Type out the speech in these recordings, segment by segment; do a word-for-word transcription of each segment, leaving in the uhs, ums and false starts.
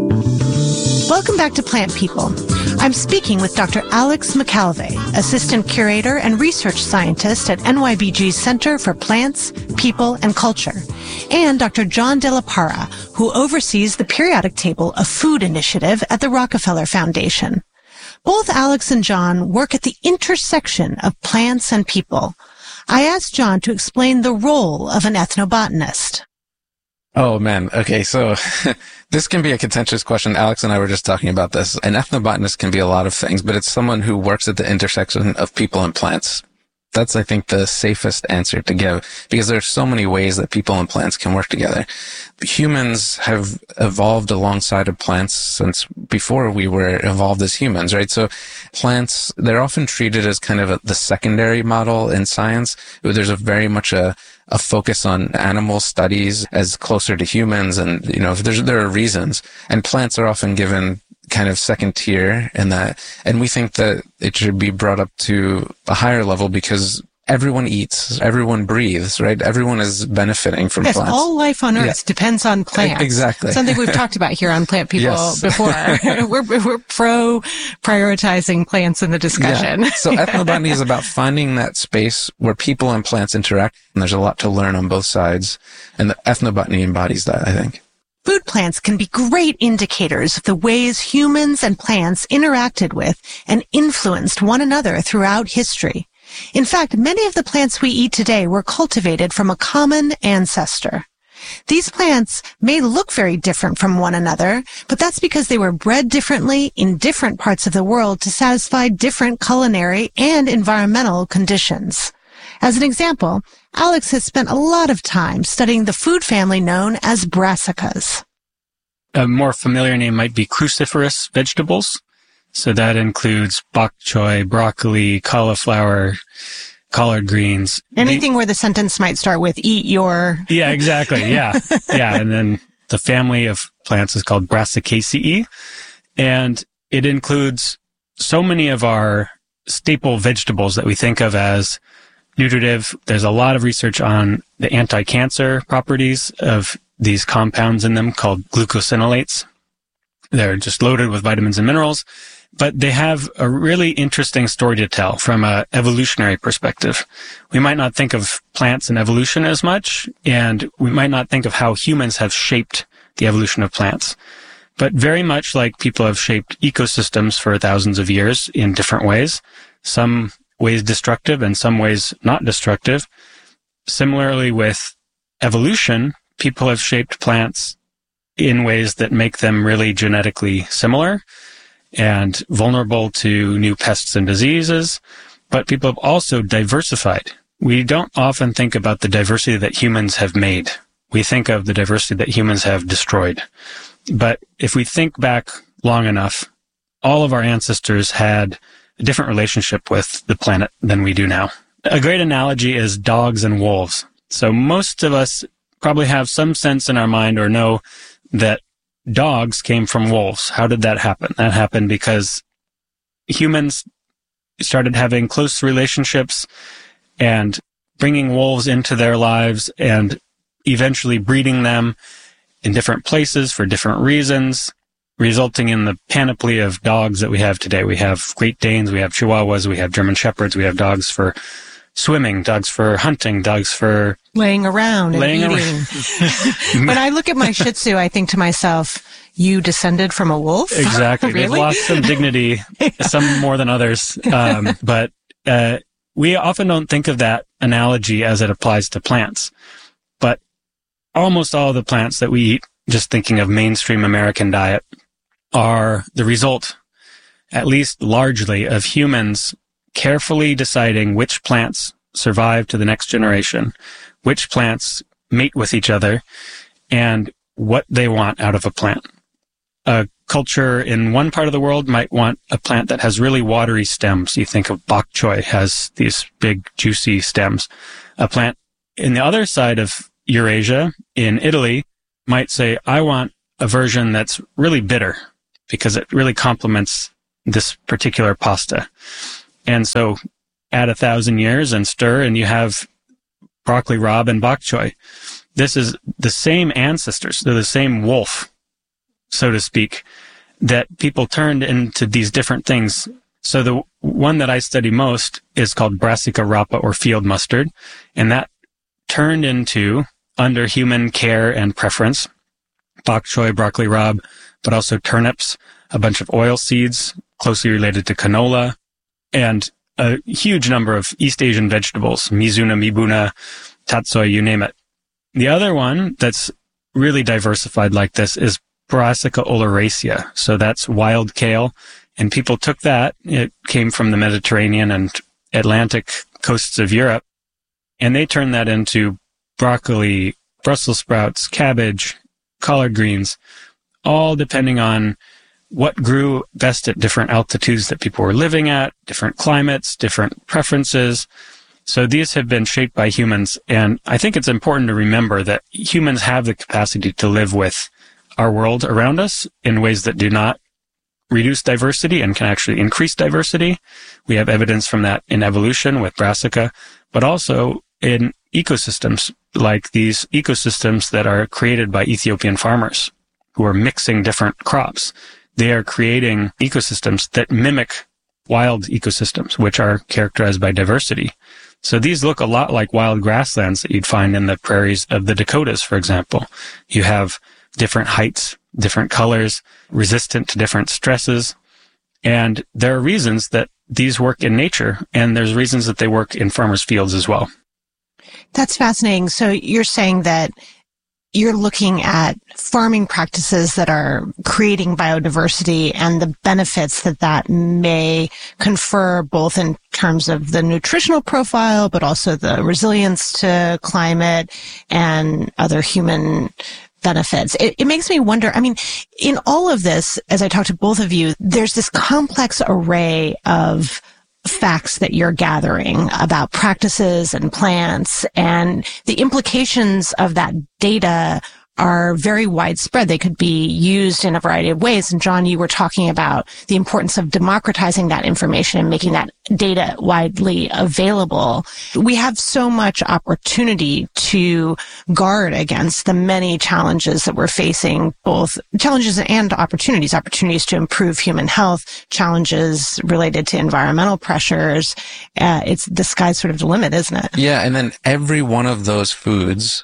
Welcome back to Plant People. I'm speaking with Doctor Alex McAlvey, Assistant Curator and Research Scientist at N Y B G's Center for Plants, People, and Culture, and Doctor John De La Parra, who oversees the Periodic Table of Food Initiative at the Rockefeller Foundation. Both Alex and John work at the intersection of plants and people. I asked John to explain the role of an ethnobotanist. Oh, man. Okay, so this can be a contentious question. Alex and I were just talking about this. An ethnobotanist can be a lot of things, but it's someone who works at the intersection of people and plants. That's, I think, the safest answer to give, because there are so many ways that people and plants can work together. Humans have evolved alongside of plants since before we were evolved as humans, right? So plants, they're often treated as kind of a, the secondary model in science. There's a very much a a focus on animal studies as closer to humans, and, you know, there's, there are reasons. And plants are often given kind of second tier in that, and we think that it should be brought up to a higher level because everyone eats, everyone breathes, right? Everyone is benefiting from yes, plants. All life on Earth yeah. depends on plants. Exactly. Something we've talked about here on Plant People yes. before. we're, we're pro prioritizing plants in the discussion. Yeah. So ethnobotany is about finding that space where people and plants interact, and there's a lot to learn on both sides, and the ethnobotany embodies that, I think. Food plants can be great indicators of the ways humans and plants interacted with and influenced one another throughout history. In fact, many of the plants we eat today were cultivated from a common ancestor. These plants may look very different from one another, but that's because they were bred differently in different parts of the world to satisfy different culinary and environmental conditions. As an example, Alex has spent a lot of time studying the food family known as brassicas. A more familiar name might be cruciferous vegetables. So that includes bok choy, broccoli, cauliflower, collard greens. Anything the, where the sentence might start with eat your... Yeah, exactly. Yeah. Yeah. And then the family of plants is called Brassicaceae. And it includes so many of our staple vegetables that we think of as nutritive. There's a lot of research on the anti-cancer properties of these compounds in them called glucosinolates. They're just loaded with vitamins and minerals. But they have a really interesting story to tell from an evolutionary perspective. We might not think of plants and evolution as much, and we might not think of how humans have shaped the evolution of plants. But very much like people have shaped ecosystems for thousands of years in different ways, some ways destructive and some ways not destructive. Similarly with evolution, people have shaped plants in ways that make them really genetically similar and vulnerable to new pests and diseases, but people have also diversified. We don't often think about the diversity that humans have made. We think of the diversity that humans have destroyed. But if we think back long enough, all of our ancestors had a different relationship with the planet than we do now. A great analogy is dogs and wolves. So most of us probably have some sense in our mind or know that dogs came from wolves. How did that happen? That happened because humans started having close relationships and bringing wolves into their lives and eventually breeding them in different places for different reasons, resulting in the panoply of dogs that we have today. We have Great Danes, we have Chihuahuas, we have German Shepherds, we have dogs for swimming, dogs for hunting, dogs for... laying around and laying eating. Around. When I look at my Shih Tzu, I think to myself, you descended from a wolf? Exactly. Really? They've lost some dignity, yeah. Some more than others. Um, but uh, we often don't think of that analogy as it applies to plants. But almost all of the plants that we eat, just thinking of mainstream American diet, are the result, at least largely, of humans carefully deciding which plants survive to the next generation, which plants mate with each other, and what they want out of a plant. A culture in one part of the world might want a plant that has really watery stems. You think of bok choy has these big, juicy stems. A plant in the other side of Eurasia, in Italy, might say, I want a version that's really bitter because it really complements this particular pasta. And so add a thousand years and stir, and you have broccoli rabe and bok choy. This is the same ancestors. They're the same wolf. so to speak, that people turned into these different things. So the one that I study most is called Brassica rapa, or field mustard, and that turned into, under human care and preference, bok choy, broccoli rabe, but also turnips, a bunch of oil seeds closely related to canola, and a huge number of East Asian vegetables, mizuna, mibuna, tatsoi, you name it. The other one that's really diversified like this is Brassica oleracea. So that's wild kale. And people took that. It came from the Mediterranean and Atlantic coasts of Europe. And they turned that into broccoli, Brussels sprouts, cabbage, collard greens, all depending on what grew best at different altitudes that people were living at, different climates, different preferences. So these have been shaped by humans. And I think it's important to remember that humans have the capacity to live with our world around us in ways that do not reduce diversity and can actually increase diversity. We have evidence from that in evolution with Brassica, but also in ecosystems, like these ecosystems that are created by Ethiopian farmers who are mixing different crops. They are creating ecosystems that mimic wild ecosystems, which are characterized by diversity. So these look a lot like wild grasslands that you'd find in the prairies of the Dakotas, for example. You have different heights, different colors, resistant to different stresses. And there are reasons that these work in nature, and there's reasons that they work in farmers' fields as well. That's fascinating. So you're saying that you're looking at farming practices that are creating biodiversity and the benefits that that may confer, both in terms of the nutritional profile, but also the resilience to climate and other human benefits. It, it makes me wonder, I mean, in all of this, as I talk to both of you, there's this complex array of facts that you're gathering about practices and plants, and the implications of that data are very widespread. They could be used in a variety of ways. And John, you were talking about the importance of democratizing that information and making that data widely available. We have so much opportunity to guard against the many challenges that we're facing, both challenges and opportunities, opportunities to improve human health, challenges related to environmental pressures. Uh, it's the sky's sort of the limit, isn't it? Yeah. And then every one of those foods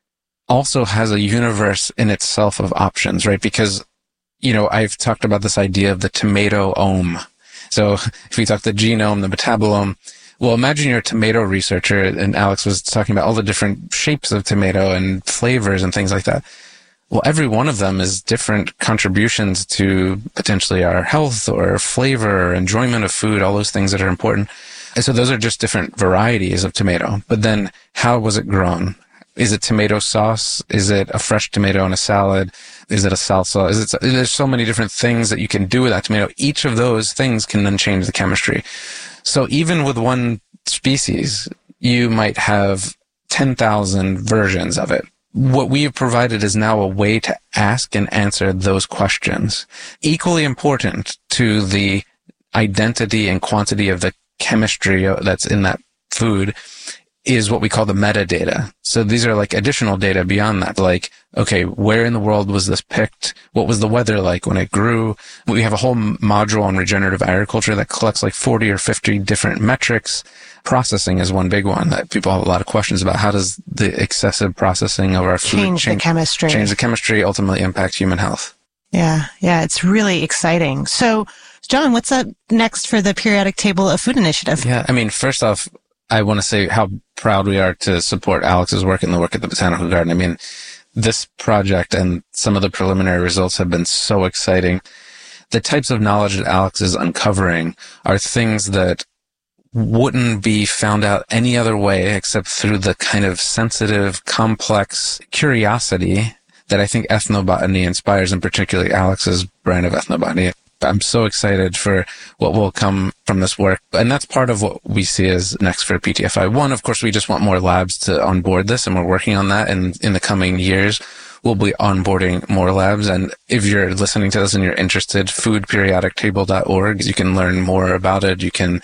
also has a universe in itself of options, right? Because, you know, I've talked about this idea of the tomato-ome. So if we talk the genome, the metabolome, well, imagine you're a tomato researcher, and Alex was talking about all the different shapes of tomato and flavors and things like that. Well, every one of them is different contributions to potentially our health or flavor or enjoyment of food, all those things that are important. And so those are just different varieties of tomato. But then how was it grown? Is it tomato sauce? Is it a fresh tomato in a salad? Is it a salsa? Is it, there's so many different things that you can do with that tomato. Each of those things can then change the chemistry. So even with one species, you might have ten thousand versions of it. What we have provided is now a way to ask and answer those questions. Equally important to the identity and quantity of the chemistry that's in that food is what we call the metadata. So these are like additional data beyond that. Like, okay, where in the world was this picked? What was the weather like when it grew? We have a whole module on regenerative agriculture that collects like forty or fifty different metrics. Processing is one big one that people have a lot of questions about. How does the excessive processing of our food change, change the chemistry, change the chemistry, ultimately impact human health? Yeah. Yeah. It's really exciting. So John, what's up next for the Periodic Table of Food Initiative? Yeah. I mean, first off, I want to say how proud we are to support Alex's work and the work at the Botanical Garden. I mean, this project and some of the preliminary results have been so exciting. The types of knowledge that Alex is uncovering are things that wouldn't be found out any other way except through the kind of sensitive, complex curiosity that I think ethnobotany inspires, and particularly Alex's brand of ethnobotany. I'm so excited for what will come from this work. And that's part of what we see as next for P T F I. One, of course, we just want more labs to onboard this, and we're working on that. And in the coming years, we'll be onboarding more labs. And if you're listening to this and you're interested, food periodic table dot org, you can learn more about it. You can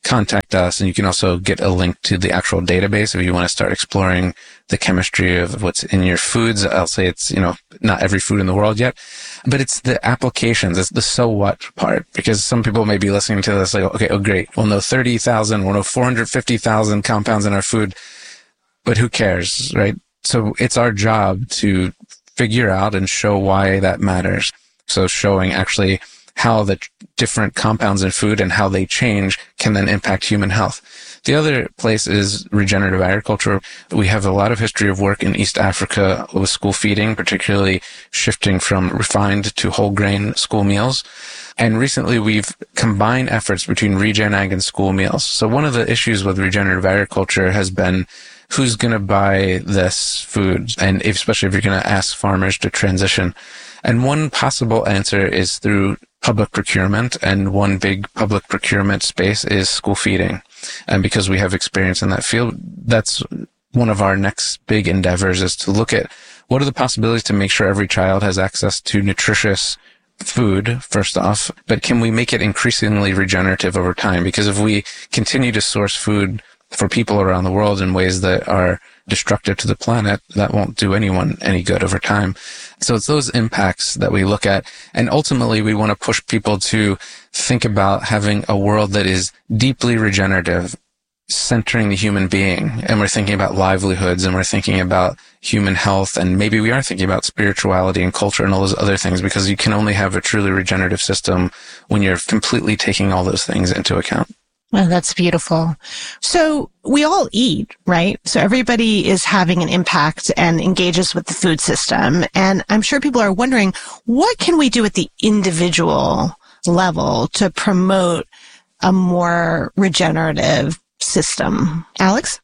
contact us, and you can also get a link to the actual database if you want to start exploring the chemistry of what's in your foods. I'll say it's, you know, not every food in the world yet, but it's the applications. It's the so what part, because some people may be listening to this like, okay, oh great, we'll know thirty thousand, we'll know four hundred fifty thousand compounds in our food, but who cares, right? So it's our job to figure out and show why that matters. So showing actually how the different compounds in food and how they change can then impact human health. The other place is regenerative agriculture. We have a lot of history of work in East Africa with school feeding, particularly shifting from refined to whole grain school meals. And recently we've combined efforts between regen ag and school meals. So one of the issues with regenerative agriculture has been who's going to buy this food, and especially if you're going to ask farmers to transition. And one possible answer is through public procurement, and one big public procurement space is school feeding. And because we have experience in that field, that's one of our next big endeavors, is to look at what are the possibilities to make sure every child has access to nutritious food, first off, but can we make it increasingly regenerative over time? Because if we continue to source food for people around the world in ways that are destructive to the planet, that won't do anyone any good over time. So it's those impacts that we look at. And ultimately, we want to push people to think about having a world that is deeply regenerative, centering the human being. And we're thinking about livelihoods, and we're thinking about human health. And maybe we are thinking about spirituality and culture and all those other things, because you can only have a truly regenerative system when you're completely taking all those things into account. Oh, that's beautiful. So we all eat, right? So everybody is having an impact and engages with the food system. And I'm sure people are wondering, what can we do at the individual level to promote a more regenerative system? Alex?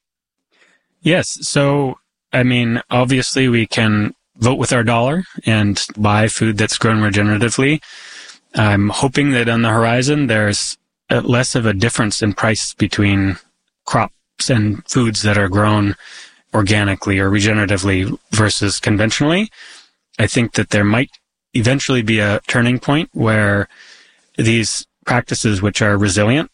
Yes. So, I mean, obviously we can vote with our dollar and buy food that's grown regeneratively. I'm hoping that on the horizon, there's less of a difference in price between crops and foods that are grown organically or regeneratively versus conventionally. I think that there might eventually be a turning point where these practices, which are resilient,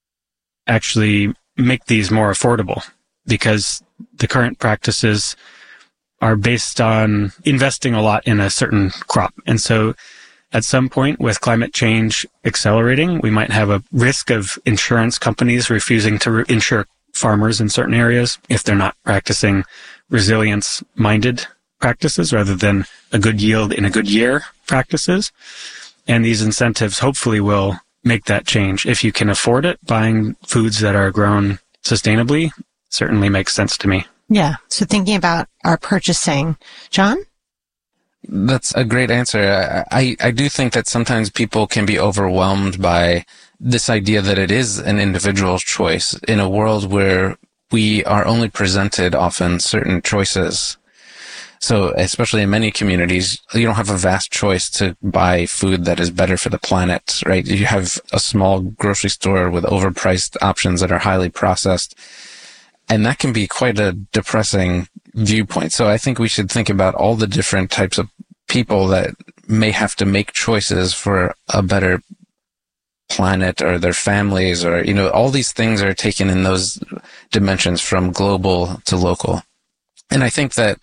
actually make these more affordable, because the current practices are based on investing a lot in a certain crop. And so at some point, with climate change accelerating, we might have a risk of insurance companies refusing to re- insure farmers in certain areas if they're not practicing resilience-minded practices rather than a good yield in a good year practices. And these incentives hopefully will make that change. If you can afford it, buying foods that are grown sustainably certainly makes sense to me. Yeah. So thinking about our purchasing. John? That's a great answer. I, I do think that sometimes people can be overwhelmed by this idea that it is an individual's choice in a world where we are only presented often certain choices. So especially in many communities, you don't have a vast choice to buy food that is better for the planet, right? You have a small grocery store with overpriced options that are highly processed. And that can be quite a depressing viewpoint. So I think we should think about all the different types of people that may have to make choices for a better planet or their families, or, you know, all these things are taken in those dimensions from global to local. And I think that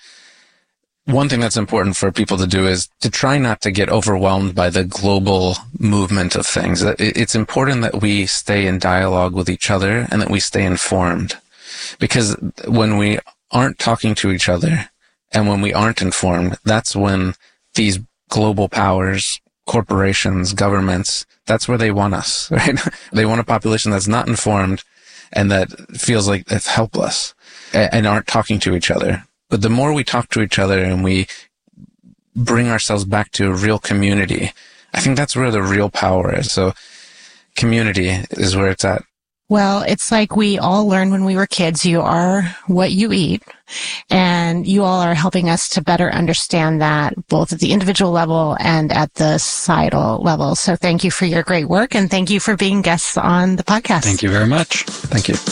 one thing that's important for people to do is to try not to get overwhelmed by the global movement of things. It's important that we stay in dialogue with each other and that we stay informed. Because when we aren't talking to each other and when we aren't informed, that's when these global powers, corporations, governments, that's where they want us, right? They want a population that's not informed and that feels like it's helpless and aren't talking to each other. But the more we talk to each other and we bring ourselves back to a real community, I think that's where the real power is. So community is where it's at. Well, it's like we all learned when we were kids, you are what you eat. And you all are helping us to better understand that both at the individual level and at the societal level. So thank you for your great work, and thank you for being guests on the podcast. Thank you very much. Thank you.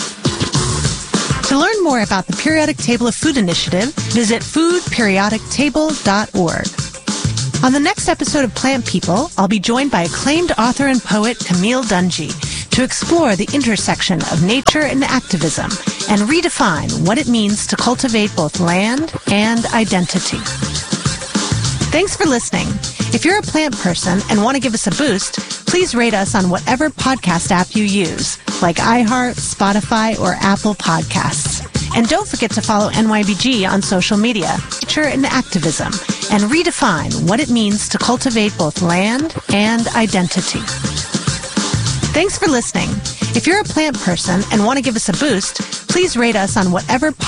To learn more about the Periodic Table of Food Initiative, visit food periodic table dot org. On the next episode of Plant People, I'll be joined by acclaimed author and poet Camille Dungy to explore the intersection of nature and activism and redefine what it means to cultivate both land and identity. Thanks for listening. If you're a plant person and want to give us a boost, please rate us on whatever podcast app you use, like iHeart, Spotify, or Apple Podcasts. And don't forget to follow N Y B G on social media, nature and activism, and redefine what it means to cultivate both land and identity. Thanks for listening. If you're a plant person and want to give us a boost, please rate us on whatever